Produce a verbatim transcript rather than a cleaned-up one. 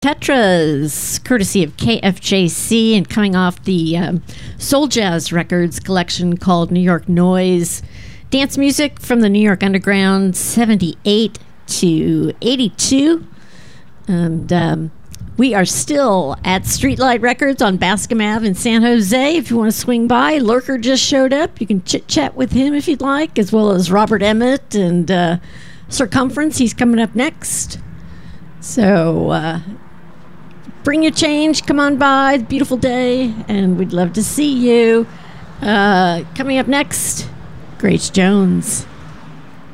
Tetras, courtesy of K F J C, and coming off the um, Soul Jazz Records collection called New York Noise. Dance music from the New York Underground, seventy-eight to eighty-two. And um, we are still at Streetlight Records on Bascom Ave in San Jose. If you want to swing by, Lurker just showed up. You can chit-chat with him if you'd like, as well as Robert Emmett and uh, Circumference. He's coming up next. So... Uh, Bring your change. Come on by. Beautiful day. And we'd love to see you. Uh, coming up next, Grace Jones.